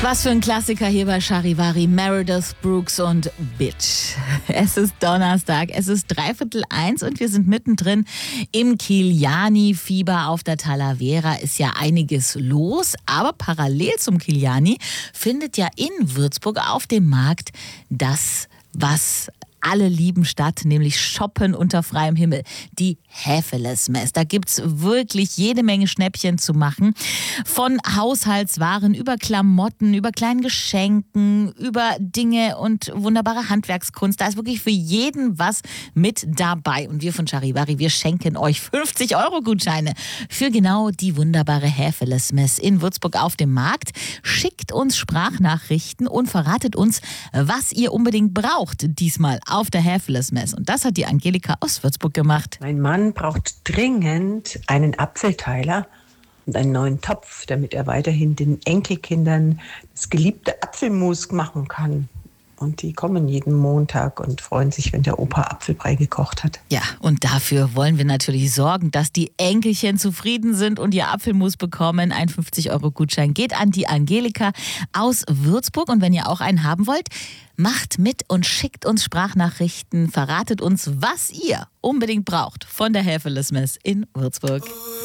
Was für ein Klassiker hier bei Charivari, Meredith Brooks und Bitch. Es ist Donnerstag, es ist 1:15 und wir sind mittendrin im Kiliani-Fieber. Auf der Talavera ist ja einiges los, aber parallel zum Kiliani findet ja in Würzburg auf dem Markt das, was alle lieben statt, nämlich Shoppen unter freiem Himmel. Die Häfeles-Mess. Da gibt's wirklich jede Menge Schnäppchen zu machen. Von Haushaltswaren über Klamotten, über kleinen Geschenken, über Dinge und wunderbare Handwerkskunst. Da ist wirklich für jeden was mit dabei. Und wir von Charivari, wir schenken euch 50-Euro-Gutscheine für genau die wunderbare Häfeles-Mess in Würzburg auf dem Markt. Schickt uns Sprachnachrichten und verratet uns, was ihr unbedingt braucht diesmal auf der Häfeles-Mess. Und das hat die Angelika aus Würzburg gemacht. Mein Mann braucht dringend einen Apfelteiler und einen neuen Topf, damit er weiterhin den Enkelkindern das geliebte Apfelmus machen kann. Und die kommen jeden Montag und freuen sich, wenn der Opa Apfelbrei gekocht hat. Ja, und dafür wollen wir natürlich sorgen, dass die Enkelchen zufrieden sind und ihr Apfelmus bekommen. Ein 50-Euro-Gutschein geht an die Angelika aus Würzburg. Und wenn ihr auch einen haben wollt, macht mit und schickt uns Sprachnachrichten. Verratet uns, was ihr unbedingt braucht von der Häfeles-Mess in Würzburg.